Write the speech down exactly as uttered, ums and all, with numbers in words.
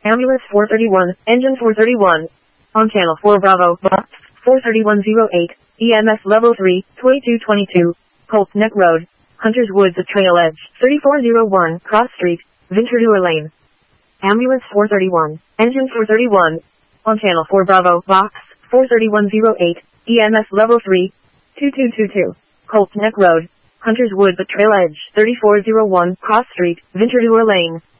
Ambulance four thirty-one, engine four thirty-one. On channel four Bravo, box four thirty-one oh eight, E M S level three, twenty-two twenty-two, Colts Neck Road, Hunters Woods at Trail Edge, thirty-four oh one, Cross Street, Ventura Lane. Ambulance four thirty-one, engine four thirty-one. On channel four Bravo, box four thirty-one oh eight, E M S level three, twenty-two twenty-two, Colts Neck Road, Hunters Woods at Trail Edge, thirty-four oh one, Cross Street, Ventura Lane.